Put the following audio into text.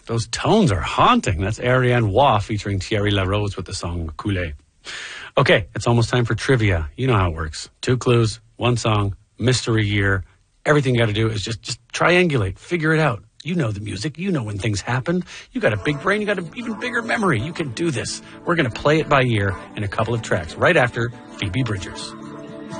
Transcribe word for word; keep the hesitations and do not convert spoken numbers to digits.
Those tones are haunting. That's Ariane Waugh featuring Thierry Larose with the song Couler. Okay, it's almost time for trivia. You know how it works. Two clues, one song, mystery year. Everything you got to do is just, just triangulate, figure it out. You know the music. You know when things happened. You got a big brain. You got an even bigger memory. You can do this. We're going to play it by ear in a couple of tracks right after Phoebe Bridgers.